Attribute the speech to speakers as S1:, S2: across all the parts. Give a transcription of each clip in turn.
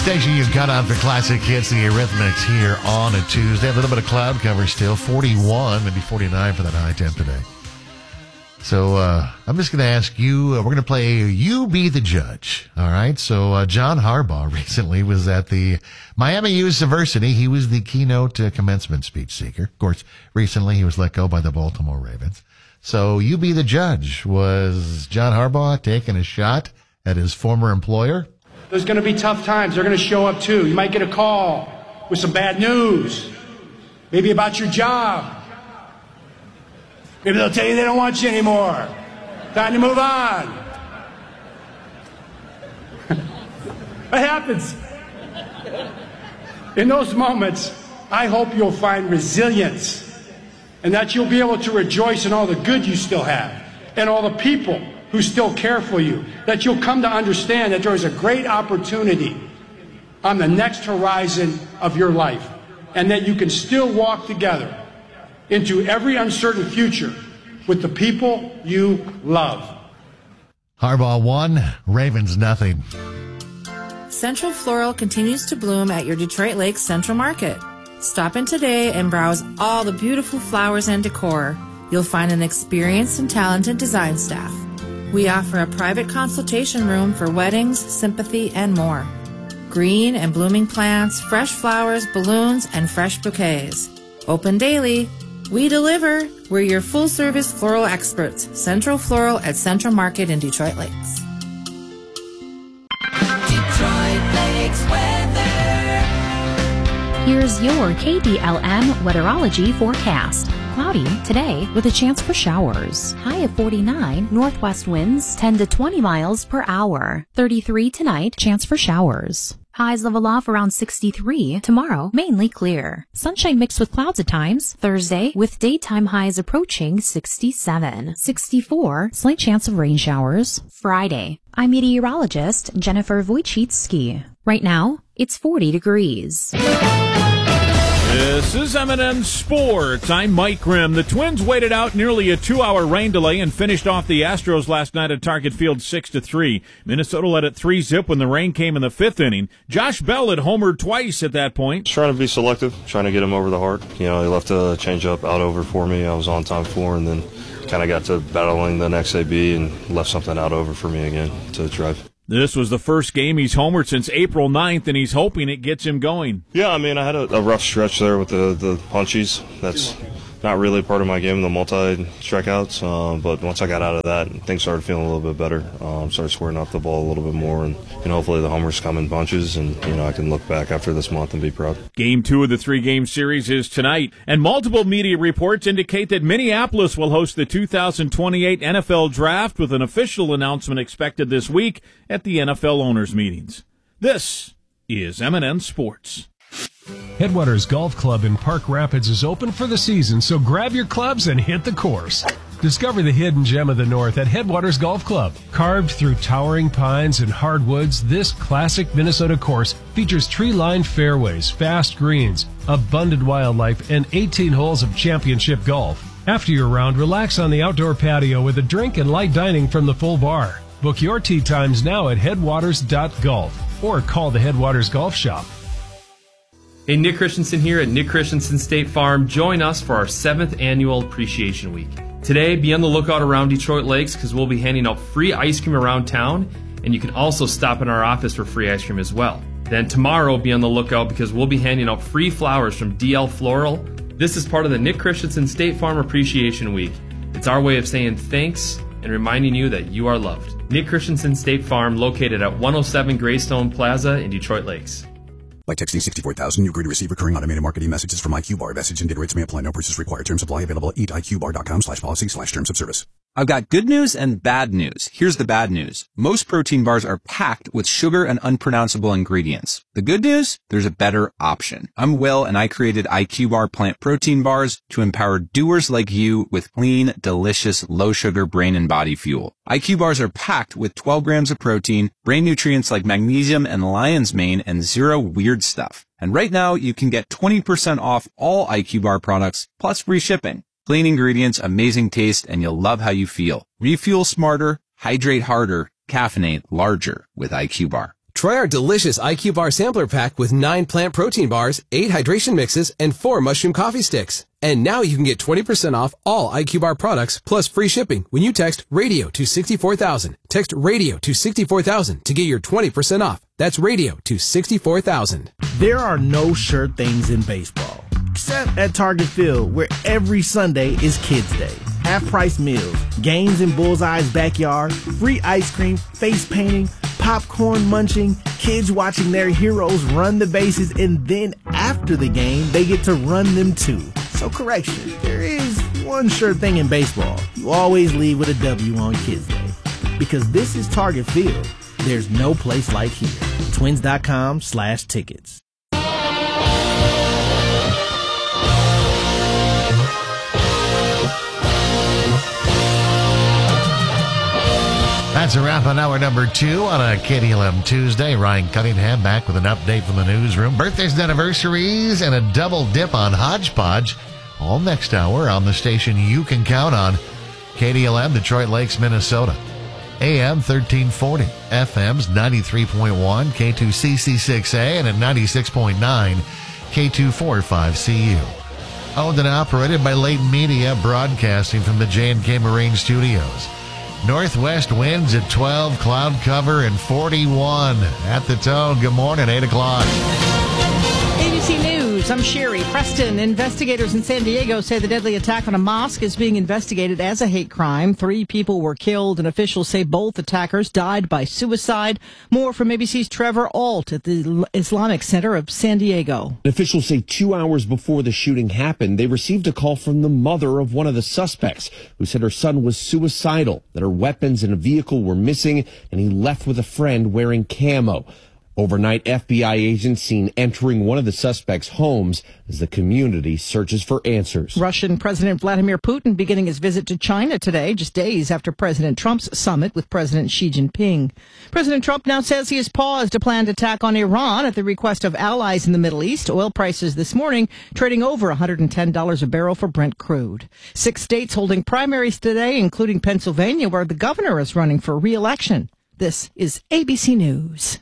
S1: Station you've got on for classic hits, the Eurythmics here on a Tuesday. A little bit of cloud cover still, 41, maybe 49 for that high temp today. So I'm just going to ask you, we're going to play You Be the Judge. All right. So John Harbaugh recently was at the Miami University. He was the keynote commencement speech speaker. Of course, recently he was let go by the Baltimore Ravens. So You Be the Judge. Was John Harbaugh taking a shot at his former employer?
S2: There's going to be tough times. They're going to show up too. You might get a call with some bad news, maybe about your job. Maybe they'll tell you they don't want you anymore. Time to move on. It happens. In those moments, I hope you'll find resilience and that you'll be able to rejoice in all the good you still have and all the people who still care for you, that you'll come to understand that there is a great opportunity on the next horizon of your life and that you can still walk together into every uncertain future with the people you love.
S1: Harbaugh 1, Ravens nothing.
S3: Central Floral continues to bloom at your Detroit Lakes Central Market. Stop in today and browse all the beautiful flowers and decor. You'll find an experienced and talented design staff. We offer a private consultation room for weddings, sympathy, and more. Green and blooming plants, fresh flowers, balloons, and fresh bouquets. Open daily. We deliver. We're your full-service floral experts. Central Floral at Central Market in Detroit Lakes.
S4: Detroit Lakes weather.
S5: Here's your KDLM Weatherology forecast. Cloudy today with a chance for showers. High of 49, northwest winds 10 to 20 miles per hour. 33 tonight, chance for showers. Highs level off around 63. Tomorrow, mainly clear. Sunshine mixed with clouds at times. Thursday, with daytime highs approaching 67. 64, slight chance of rain showers. Friday, I'm meteorologist Jennifer Wojcicki. Right now, it's 40 degrees.
S6: This is M&M Sports. I'm Mike Grimm. The Twins waited out nearly a 2-hour rain delay and finished off the Astros last night at Target Field 6-3. Minnesota led it 3-zip when the rain came in the fifth inning. Josh Bell had homered twice at that point.
S7: Trying to be selective, trying to get him over the heart. You know, he left a changeup out over for me. I was on time for, and then kind of got to battling the next AB and left something out over for me again to drive.
S6: This was the first game he's homered since April 9th, and he's hoping it gets him going.
S7: Yeah, I mean, I had a rough stretch there with the punchies. That's not really part of my game, the multi-strikeouts. But once I got out of that, things started feeling a little bit better. Started squaring off the ball a little bit more, and hopefully the homers come in bunches, and I can look back after this month and be proud.
S6: Game 2 of the 3-game series is tonight, and multiple media reports indicate that Minneapolis will host the 2028 NFL Draft with an official announcement expected this week at the NFL owners' meetings. This is M&M Sports.
S8: Headwaters Golf Club in Park Rapids is open for the season, so grab your clubs and hit the course. Discover the hidden gem of the North at Headwaters Golf Club. Carved through towering pines and hardwoods, this classic Minnesota course features tree-lined fairways, fast greens, abundant wildlife, and 18 holes of championship golf. After your round, relax on the outdoor patio with a drink and light dining from the full bar. Book your tee times now at headwaters.golf or call the Headwaters Golf Shop.
S9: Hey, Nick Christensen here at Nick Christensen State Farm. Join us for our 7th annual Appreciation Week. Today, be on the lookout around Detroit Lakes because we'll be handing out free ice cream around town, and you can also stop in our office for free ice cream as well. Then tomorrow, be on the lookout because we'll be handing out free flowers from DL Floral. This is part of the Nick Christensen State Farm Appreciation Week. It's our way of saying thanks and reminding you that you are loved. Nick Christensen State Farm, located at 107 Greystone Plaza in Detroit Lakes.
S10: By texting 64,000, you agree to receive recurring automated marketing messages from IQBar. Message and data rates may apply. No purchase required. Terms apply. Available at eatiqbar.com/policy/terms of service.
S11: I've got good news and bad news. Here's the bad news. Most protein bars are packed with sugar and unpronounceable ingredients. The good news? There's a better option. I'm Will, and I created IQBar plant protein bars to empower doers like you with clean, delicious, low-sugar brain and body fuel. IQ bars are packed with 12 grams of protein, brain nutrients like magnesium and lion's mane, and zero weird stuff. And right now, you can get 20% off all IQ bar products, plus free shipping. Clean ingredients, amazing taste, and you'll love how you feel. Refuel smarter, hydrate harder, caffeinate larger with IQ Bar.
S12: Try our delicious IQ Bar Sampler Pack with 9 plant protein bars, 8 hydration mixes, and 4 mushroom coffee sticks. And now you can get 20% off all IQ Bar products plus free shipping when you text RADIO to 64,000. Text RADIO to 64,000 to get your 20% off. That's RADIO to 64,000.
S13: There are no sure things in baseball, except at Target Field, where every Sunday is Kids Day. Half-price meals, games in Bullseye's backyard, free ice cream, face painting, popcorn munching, kids watching their heroes run the bases, and then after the game, they get to run them too. So correction, there is one sure thing in baseball. You always leave with a W on Kids Day. Because this is Target Field. There's no place like here. Twins.com/tickets.
S1: That's a wrap on hour number 2 on a KDLM Tuesday. Ryan Cunningham back with an update from the newsroom. Birthdays and anniversaries and a double dip on Hodgepodge. All next hour on the station you can count on. KDLM, Detroit Lakes, Minnesota. AM 1340, FM's 93.1, K2CC6A, and at 96.9, K245CU. Owned and operated by Leighton Media, broadcasting from the J&K Marine Studios. Northwest winds at 12, cloud cover, and 41. At the tone, good morning, 8 o'clock.
S14: ABC News, I'm Sherry Preston. Investigators in San Diego say the deadly attack on a mosque is being investigated as a hate crime. 3 people were killed, and officials say both attackers died by suicide. More from ABC's Trevor Alt at the Islamic Center of San Diego.
S15: Officials say 2 hours before the shooting happened, they received a call from the mother of one of the suspects, who said her son was suicidal, that her weapons and a vehicle were missing, and he left with a friend wearing camo. Overnight, FBI agents seen entering one of the suspects' homes as the community searches for answers.
S14: Russian President Vladimir Putin beginning his visit to China today, just days after President Trump's summit with President Xi Jinping. President Trump now says he has paused a planned attack on Iran at the request of allies in the Middle East. Oil prices this morning trading over $110 a barrel for Brent crude. 6 states holding primaries today, including Pennsylvania, where the governor is running for re-election. This is ABC News.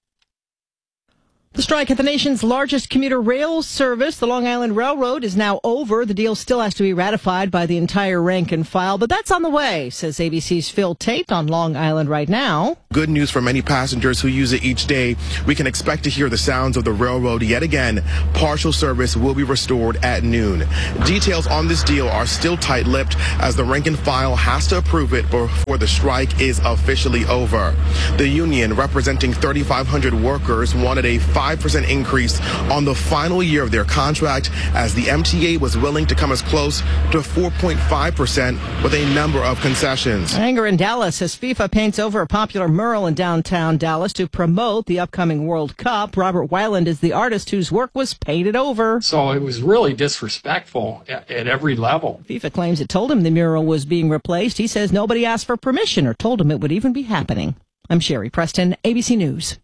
S14: The strike at the nation's largest commuter rail service, the Long Island Railroad, is now over. The deal still has to be ratified by the entire rank and file, but that's on the way, says ABC's Phil Tate on Long Island right now.
S16: Good news for many passengers who use it each day. We can expect to hear the sounds of the railroad yet again. Partial service will be restored at noon. Details on this deal are still tight-lipped as the rank and file has to approve it before the strike is officially over. The union, representing 3,500 workers, wanted a 5% increase on the final year of their contract, as the MTA was willing to come as close to 4.5% with a number of concessions.
S14: Anger in Dallas as FIFA paints over a popular mural in downtown Dallas to promote the upcoming World Cup. Robert Weiland is the artist whose work was painted over.
S17: So it was really disrespectful at every level.
S14: FIFA claims it told him the mural was being replaced. He says nobody asked for permission or told him it would even be happening. I'm Sherry Preston, ABC News.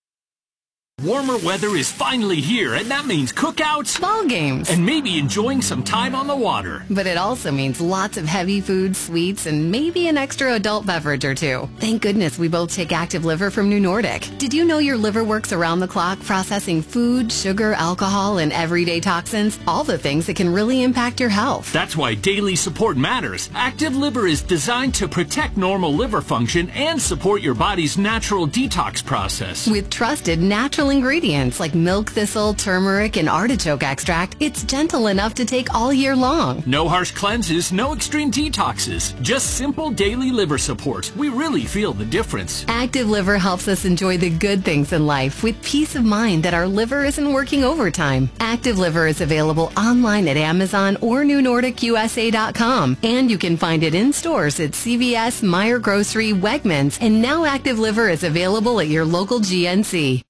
S18: Warmer weather is finally here, and that means cookouts,
S19: ball games,
S18: and maybe enjoying some time on the water.
S19: But it also means lots of heavy food, sweets, and maybe an extra adult beverage or two. Thank goodness we both take Active Liver from New Nordic. Did you know your liver works around the clock processing food, sugar, alcohol, and everyday toxins? All the things that can really impact your health.
S18: That's why daily support matters. Active Liver is designed to protect normal liver function and support your body's natural detox process.
S19: With trusted natural ingredients like milk thistle, turmeric, and artichoke extract, it's gentle enough to take all year long.
S18: No harsh cleanses, no extreme detoxes, just simple daily liver support. We really feel the difference.
S19: Active Liver helps us enjoy the good things in life with peace of mind that our liver isn't working overtime. Active Liver is available online at Amazon or NewNordicUSA.com, and you can find it in stores at CVS, Meijer Grocery, Wegmans, and now Active Liver is available at your local GNC.
S20: Shop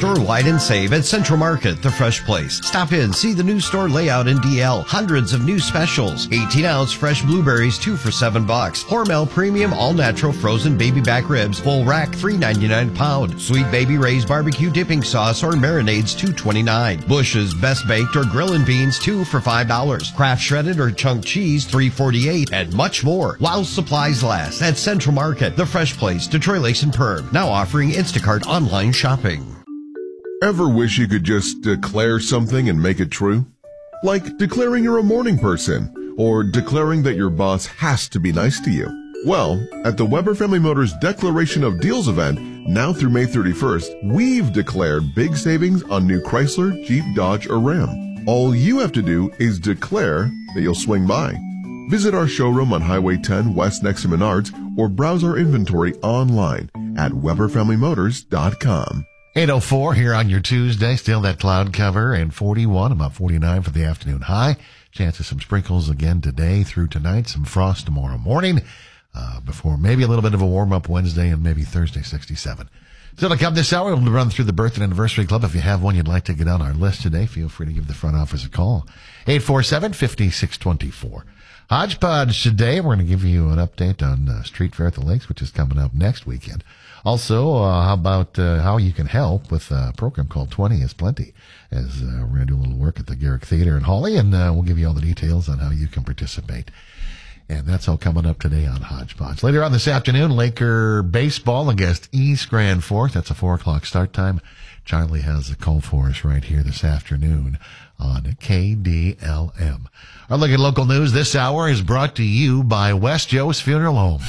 S20: Store-wide and save at Central Market, the fresh place. Stop in, see the new store layout in DL. Hundreds of new specials. 18-ounce fresh blueberries, 2 for $7. Hormel Premium all-natural frozen baby back ribs, full rack, $3.99 a pound. Sweet Baby Ray's barbecue dipping sauce or marinades, $2.29. Bush's Best Baked or Grillin' Beans, 2 for $5. Kraft shredded or chunk cheese, $3.48, and much more. While supplies last at Central Market, the fresh place, Detroit Lakes and Perm. Now offering Instacart online shopping.
S21: Ever wish you could just declare something and make it true? Like declaring you're a morning person, or declaring that your boss has to be nice to you. Well, at the Weber Family Motors Declaration of Deals event, now through May 31st, we've declared big savings on new Chrysler, Jeep, Dodge, or Ram. All you have to do is declare that you'll swing by. Visit our showroom on Highway 10 West next to Menards or browse our inventory online at WeberFamilyMotors.com.
S1: 8:04 here on your Tuesday. Still that cloud cover and 41, about 49 for the afternoon high. Chance of some sprinkles again today through tonight. Some frost tomorrow morning before maybe a little bit of a warm-up Wednesday and maybe Thursday, 67. Still to come this hour, we'll run through the birth and anniversary club. If you have one you'd like to get on our list today, feel free to give the front office a call. 847-5624. Hodgepodge today. We're going to give you an update on Street Fair at the Lakes, which is coming up next weekend. Also, how about how you can help with a program called 20 is Plenty, as we're going to do a little work at the Garrick Theater in Hawley, and we'll give you all the details on how you can participate. And that's all coming up today on Hodgepodge. Later on this afternoon, Laker baseball against East Grand Forks. That's a 4 o'clock start time. Charlie has a call for us right here this afternoon on KDLM. Our look at local news this hour is brought to you by West Joe's Funeral Home.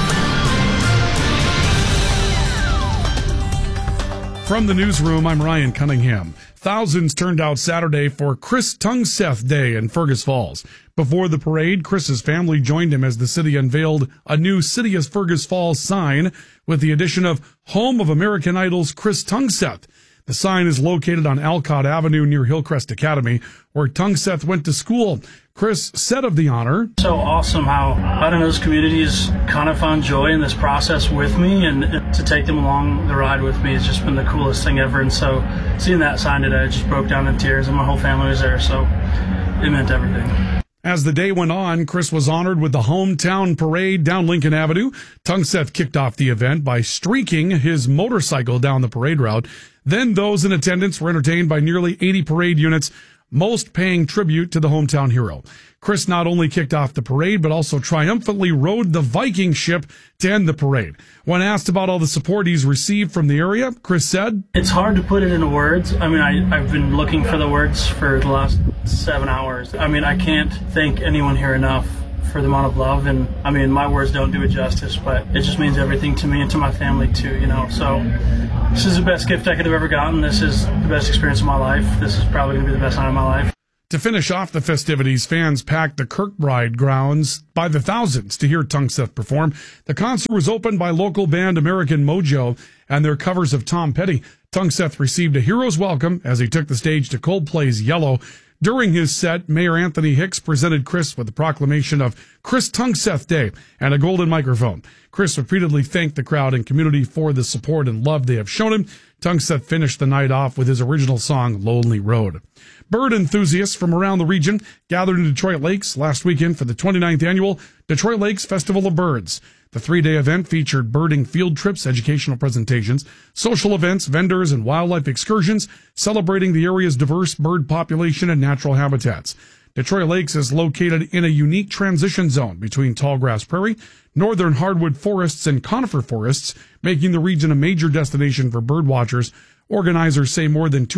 S22: From the newsroom, I'm Ryan Cunningham. Thousands turned out Saturday for Chris Tungseth Day in Fergus Falls. Before the parade, Chris's family joined him as the city unveiled a new City of Fergus Falls sign with the addition of Home of American Idol's Chris Tungseth. The sign is located on Alcott Avenue near Hillcrest Academy, where Tungseth went to school. Chris said of the honor,
S23: "So awesome how those communities kind of found joy in this process with me, and to take them along the ride with me has just been the coolest thing ever. And so seeing that sign today, I just broke down in tears, and my whole family was there, so it meant everything."
S22: As the day went on, Chris was honored with the hometown parade down Lincoln Avenue. Tungseth kicked off the event by streaking his motorcycle down the parade route. Then those in attendance were entertained by nearly 80 parade units, most paying tribute to the hometown hero. Chris not only kicked off the parade, but also triumphantly rode the Viking ship to end the parade. When asked about all the support he's received from the area, Chris said,
S23: "It's hard to put it into words. I mean, I've been looking for the words for the last 7 hours. I mean, I can't thank anyone here enough for the amount of love, and I mean, my words don't do it justice, but it just means everything to me and to my family too, you know. So this is the best gift I could have ever gotten. This is the best experience of my life. This is probably going to be the best night of my life."
S22: To finish off the festivities, fans packed the Kirkbride grounds by the thousands to hear Tungseth perform. The concert was opened by local band American Mojo and their covers of Tom Petty. Tungseth received a hero's welcome as he took the stage to Coldplay's Yellow. During his set, Mayor Anthony Hicks presented Chris with the proclamation of Chris Tungseth Day and a golden microphone. Chris repeatedly thanked the crowd and community for the support and love they have shown him. Tungseth finished the night off with his original song, Lonely Road. Bird enthusiasts from around the region gathered in Detroit Lakes last weekend for the 29th annual Detroit Lakes Festival of Birds. The 3-day event featured birding field trips, educational presentations, social events, vendors, and wildlife excursions, celebrating the area's diverse bird population and natural habitats. Detroit Lakes is located in a unique transition zone between tallgrass prairie, northern hardwood forests, and conifer forests, making the region a major destination for bird watchers. Organizers say more than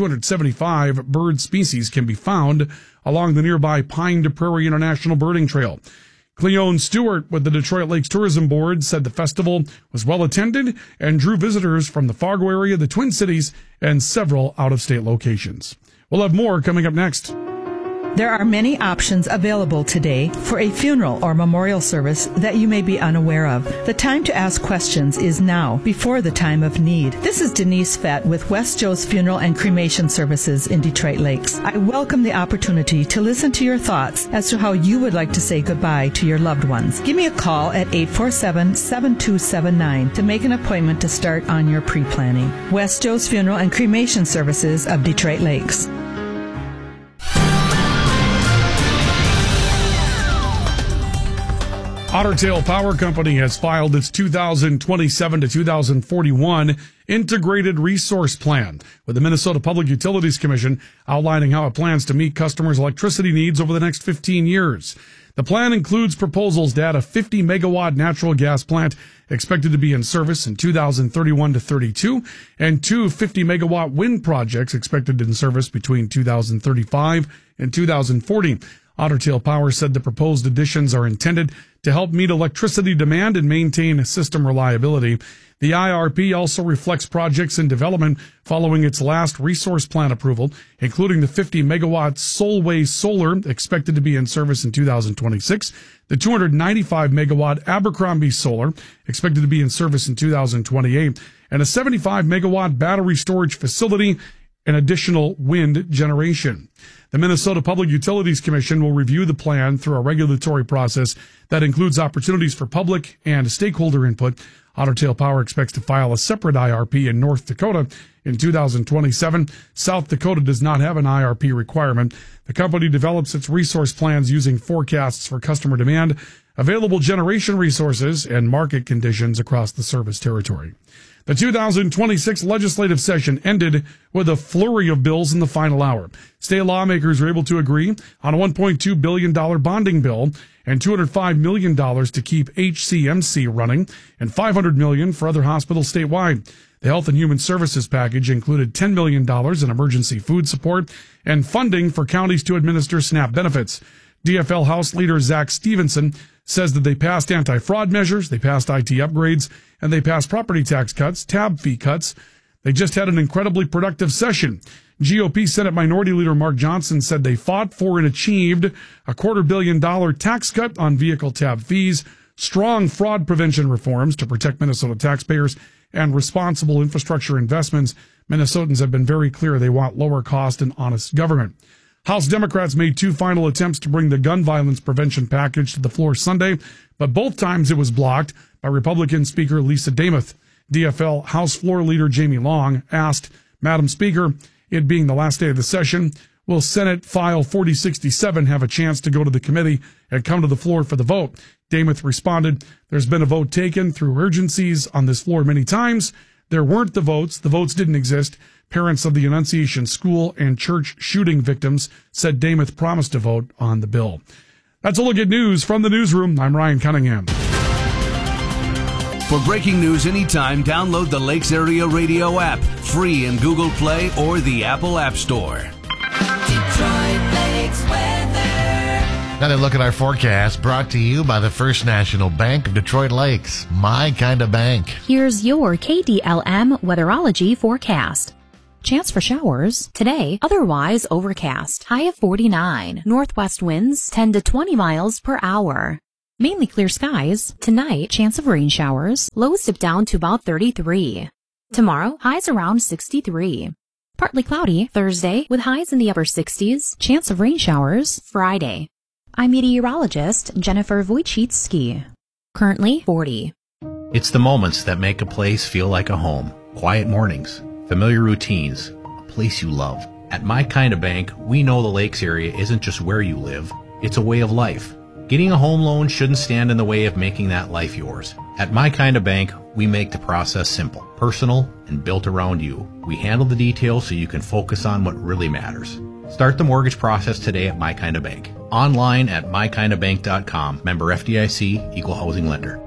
S22: 275 bird species can be found along the nearby Pine to Prairie International Birding Trail. Cleone Stewart with the Detroit Lakes Tourism Board said the festival was well attended and drew visitors from the Fargo area, the Twin Cities, and several out-of-state locations. We'll have more coming up next.
S14: There are many options available today for a funeral or memorial service that you may be unaware of. The time to ask questions is now, before the time of need. This is Denise Fett with West Joe's Funeral and Cremation Services in Detroit Lakes. I welcome the opportunity to listen to your thoughts as to how you would like to say goodbye to your loved ones. Give me a call at 847-7279 to make an appointment to start on your pre-planning. West Joe's Funeral and Cremation Services of Detroit Lakes.
S22: Otter Tail Power Company has filed its 2027 to 2041 Integrated Resource Plan with the Minnesota Public Utilities Commission, outlining how it plans to meet customers' electricity needs over the next 15 years. The plan includes proposals to add a 50-megawatt natural gas plant expected to be in service in 2031 to 32, and two 50-megawatt wind projects expected in service between 2035 and 2040. Otter Tail Power said the proposed additions are intended to help meet electricity demand and maintain system reliability. The IRP also reflects projects in development following its last resource plan approval, including the 50-megawatt Solway Solar expected to be in service in 2026, the 295-megawatt Abercrombie Solar expected to be in service in 2028, and a 75-megawatt battery storage facility and additional wind generation. The Minnesota Public Utilities Commission will review the plan through a regulatory process that includes opportunities for public and stakeholder input. Otter Tail Power expects to file a separate IRP in North Dakota in 2027. South Dakota does not have an IRP requirement. The company develops its resource plans using forecasts for customer demand, available generation resources, and market conditions across the service territory. The 2026 legislative session ended with a flurry of bills in the final hour. State lawmakers were able to agree on a $1.2 billion bonding bill and $205 million to keep HCMC running and $500 million for other hospitals statewide. The Health and Human Services package included $10 million in emergency food support and funding for counties to administer SNAP benefits. DFL House Leader Zach Stevenson says that they passed anti-fraud measures, they passed IT upgrades, and they passed property tax cuts, tab fee cuts. They just had an incredibly productive session. GOP Senate Minority Leader Mark Johnson said they fought for and achieved a $250 million tax cut on vehicle tab fees, strong fraud prevention reforms to protect Minnesota taxpayers, and responsible infrastructure investments. Minnesotans have been very clear they want lower cost and honest government. House Democrats made two final attempts to bring the gun violence prevention package to the floor Sunday, but both times it was blocked by Republican Speaker Lisa Demuth. DFL House Floor Leader Jamie Long asked, Madam Speaker, it being the last day of the session, will Senate File 4067 have a chance to go to the committee and come to the floor for the vote? Demuth responded, there's been a vote taken through urgencies on this floor many times. There weren't the votes. The votes didn't exist. Parents of the Annunciation School and church shooting victims said Demuth promised to vote on the bill. That's a look at news from the newsroom. I'm Ryan Cunningham.
S2: For breaking news anytime, download the Lakes Area Radio app, free in Google Play or the Apple App Store.
S1: Detroit Lakes weather. Now, look at our forecast, brought to you by the First National Bank of Detroit Lakes. My kind of bank.
S5: Here's your KDLM Weatherology forecast. Chance for showers today, otherwise overcast. High of 49. Northwest winds 10 to 20 miles per hour. Mainly clear skies. Tonight, chance of rain showers. Lows dip down to about 33. Tomorrow, highs around 63. Partly cloudy Thursday with highs in the upper 60s. Chance of rain showers Friday. I'm meteorologist Jennifer Wojcicki. Currently 40.
S3: It's the moments that make a place feel like a home. Quiet mornings, familiar routines, a place you love. At My Kind of Bank, we know the Lakes area isn't just where you live, it's a way of life. Getting a home loan shouldn't stand in the way of making that life yours. At My Kind of Bank, we make the process simple, personal, and built around you. We handle the details so you can focus on what really matters. Start the mortgage process today at My Kind of Bank. Online at mykindofbank.com. Member FDIC, Equal Housing Lender.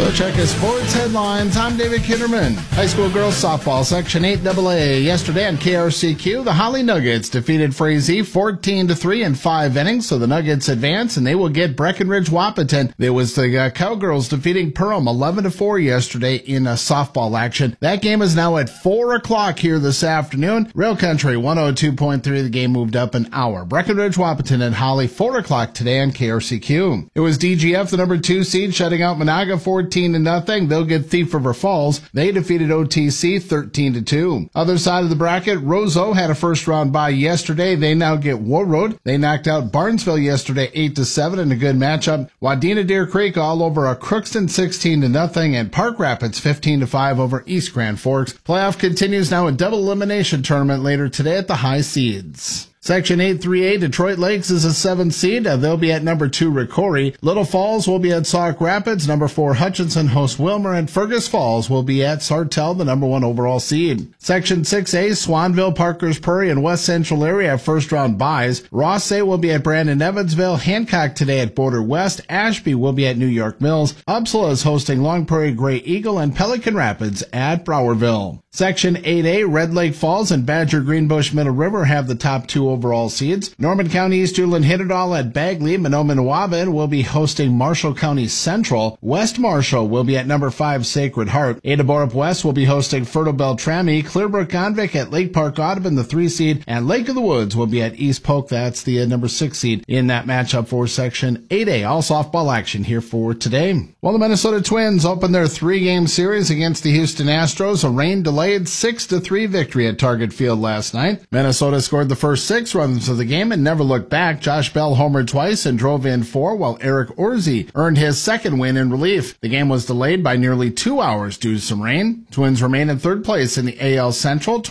S4: So check his sports headlines. I'm David Kinderman. High school girls softball Section 8AA. Yesterday on KRCQ, the Holly Nuggets defeated Frazee 14-3 in 5 innings. So the Nuggets advance and they will get Breckenridge Wahpeton. There was the Cowgirls defeating Perham 11-4 yesterday in softball action. That game is now at 4 o'clock here this afternoon. Rail Country 102.3. The game moved up an hour. Breckenridge Wahpeton and Holly 4 o'clock today on KRCQ. It was DGF, the number 2 seed, shutting out Monaga 14-0. They'll get Thief River Falls. They defeated OTC 13-2. Other side of the bracket, Roseau had a first round bye yesterday. They now get Warroad. They knocked out Barnesville yesterday 8-7 in a good matchup. Wadena Deer Creek all over a Crookston 16-0 and Park Rapids 15-5 over East Grand Forks. Playoff continues now a double elimination tournament later today at the high seeds. Section 8-3A, Detroit Lakes is a 7 seed. They'll be at number 2, Ricori. Little Falls will be at Sauk Rapids. Number 4, Hutchinson hosts Wilmer. And Fergus Falls will be at Sartell, the number 1 overall seed. Section 6A, Swanville, Parkers Prairie, and West Central area have first round byes. Rossay will be at Brandon Evansville. Hancock today at Border West. Ashby will be at New York Mills. Upsala is hosting Long Prairie Gray Eagle and Pelican Rapids at Browerville. Section 8A, Red Lake Falls and Badger Greenbush Middle River have the top 2 overall seeds. Norman County Easterland hit it all at Bagley. Menominee-Waban will be hosting Marshall County Central. West Marshall will be at number 5, Sacred Heart. Ada Borup West will be hosting Fertile Beltrami. Clearbrook Convict at Lake Park Audubon, the 3 seed. And Lake of the Woods will be at East Polk. That's the number 6 seed in that matchup for Section 8A. All softball action here for today. Well, the Minnesota Twins opened their 3-game series against the Houston Astros. A rain-delayed 6-3 victory at Target Field last night. Minnesota scored the first 6 runs of the game and never looked back. Josh Bell homered twice and drove in 4, while Eric Orzi earned his second win in relief. The game was delayed by nearly 2 hours due to some rain. Twins remain in 3rd place in the AL Central,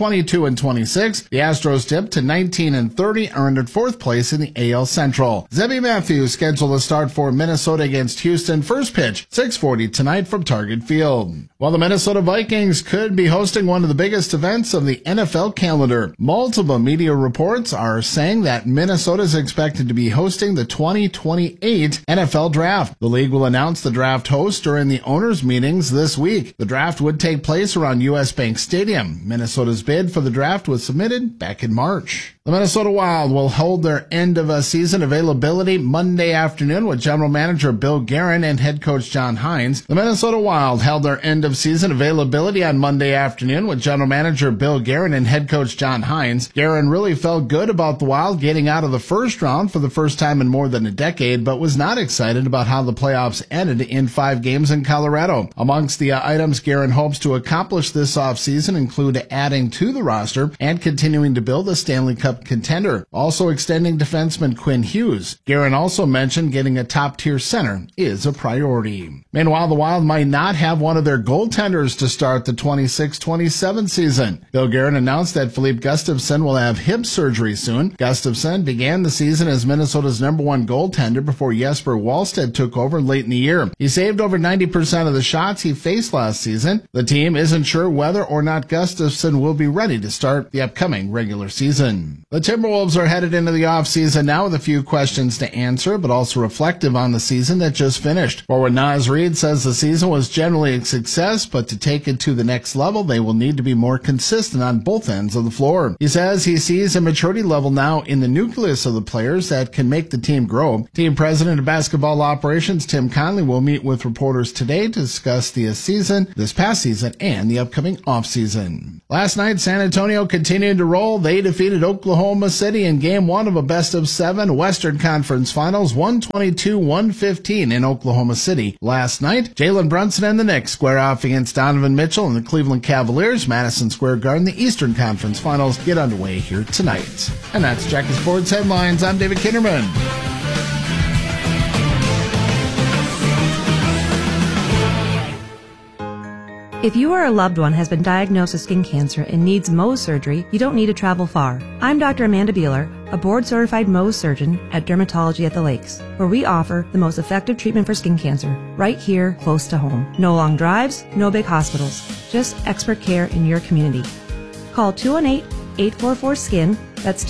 S4: 22-26. The Astros dipped to 19-30, earned at 4th place in the AL Central. Zebby Matthews scheduled to start for Minnesota against Houston. First pitch, 6:40 tonight from Target Field. While the Minnesota Vikings could be hosting one of the biggest events of the NFL calendar. Multiple media reports are saying that Minnesota is expected to be hosting the 2028 NFL Draft. The league will announce the draft host during the owners' meetings this week. The draft would take place around U.S. Bank Stadium. Minnesota's bid for the draft was submitted back in March. The Minnesota Wild will hold their end-of-season availability Monday afternoon with General Manager Bill Guerin and head coach John Hines. The Minnesota Wild held their end-of-season availability on Monday afternoon with General Manager Bill Guerin and head coach John Hines. Guerin really felt good about the Wild getting out of the first round for the first time in more than a decade, but was not excited about how the playoffs ended in 5 games in Colorado. Amongst the items Guerin hopes to accomplish this offseason include adding to the roster and continuing to build a Stanley Cup contender, also extending defenseman Quinn Hughes. Guerin also mentioned getting a top-tier center is a priority. Meanwhile, the Wild might not have one of their goaltenders to start the 26-27 season. Bill Guerin announced that Philippe Gustafsson will have hip surgery soon. Gustafsson began the season as Minnesota's number 1 goaltender before Jesper Wallstedt took over late in the year. He saved over 90% of the shots he faced last season. The team isn't sure whether or not Gustafsson will be ready to start the upcoming regular season. The Timberwolves are headed into the offseason now with a few questions to answer, but also reflective on the season that just finished. Forward Naz Reid says the season was generally a success, but to take it to the next level, they will need to be more consistent on both ends of the floor. He says he sees a maturity level now in the nucleus of the players that can make the team grow. Team president of basketball operations Tim Conley will meet with reporters today to discuss the season, this past season, and the upcoming offseason. Last night, San Antonio continued to roll. They defeated Oklahoma City in Game 1 of a best-of-7 Western Conference Finals, 122-115 in Oklahoma City. Last night, Jalen Brunson and the Knicks square off against Donovan Mitchell and the Cleveland Cavaliers. Madison Square Garden, the Eastern Conference Finals get underway here tonight. And that's Jackie Sports Headlines. I'm David Kinderman.
S6: If you or a loved one has been diagnosed with skin cancer and needs Mohs surgery, you don't need to travel far. I'm Dr. Amanda Beeler, a board-certified Mohs surgeon at Dermatology at the Lakes, where we offer the most effective treatment for skin cancer, right here, close to home. No long drives, no big hospitals, just expert care in your community. Call 218-844-SKIN, that's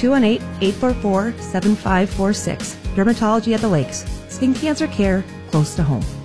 S6: 218-844-7546. Dermatology at the Lakes, skin cancer care close to home.